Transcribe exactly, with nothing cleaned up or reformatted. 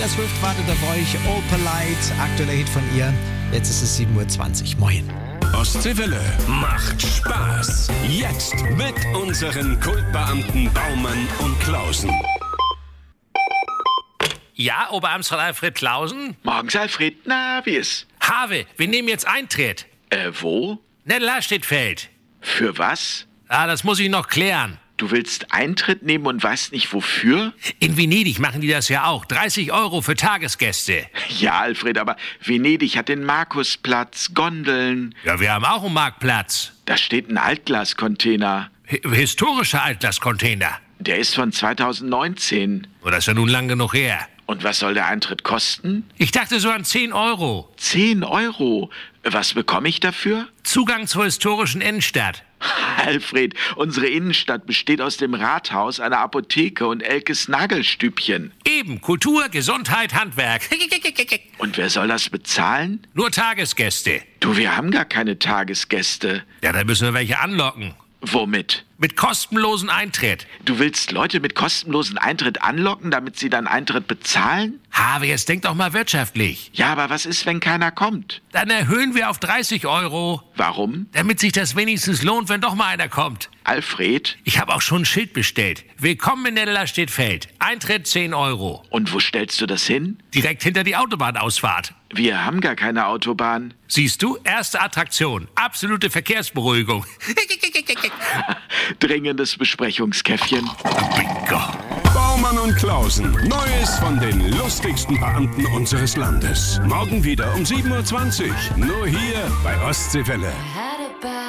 Swift wartet auf euch. All Polite, aktueller Hit von ihr. Jetzt ist es sieben Uhr zwanzig. Moin. Ostseewelle macht Spaß. Jetzt mit unseren Kultbeamten Baumann und Klausen. Ja, Oberamtsrat Alfred Klausen? Morgens, Alfred. Na, wie ist? Have, wir nehmen jetzt Eintritt. Äh, wo? Nettelhardstedtfeld. Für was? Ah, das muss ich noch klären. Du willst Eintritt nehmen und weißt nicht wofür? In Venedig machen die das ja auch. dreißig Euro für Tagesgäste. Ja, Alfred, aber Venedig hat den Markusplatz, Gondeln. Ja, wir haben auch einen Marktplatz. Da steht ein Altglascontainer. Hi- historischer Altglascontainer. Der ist von zweitausendneunzehn. Oh, das ist ja nun lang genug her. Und was soll der Eintritt kosten? Ich dachte so an zehn Euro. Zehn Euro. Was bekomme ich dafür? Zugang zur historischen Innenstadt. Alfred, unsere Innenstadt besteht aus dem Rathaus, einer Apotheke und Elkes Nagelstübchen. Eben, Kultur, Gesundheit, Handwerk. Und wer soll das bezahlen? Nur Tagesgäste. Du, wir haben gar keine Tagesgäste. Ja, dann müssen wir welche anlocken. Womit? Mit kostenlosen Eintritt. Du willst Leute mit kostenlosen Eintritt anlocken, damit sie dann Eintritt bezahlen? Habe, jetzt denk doch mal wirtschaftlich. Ja, aber was ist, wenn keiner kommt? Dann erhöhen wir auf dreißig Euro, Warum? damit sich das wenigstens lohnt, wenn doch mal einer kommt. Alfred? Ich habe auch schon ein Schild bestellt. Willkommen in Nettelhardstedtfeld. Eintritt zehn Euro. Und wo stellst du das hin? Direkt hinter die Autobahnausfahrt. Wir haben gar keine Autobahn. Siehst du, erste Attraktion. Absolute Verkehrsberuhigung. Dringendes Besprechungskäffchen. Bingo. Baumann und Klausen. Neues von den lustigsten Beamten unseres Landes. Morgen wieder um sieben Uhr zwanzig. Nur hier bei Ostseewelle.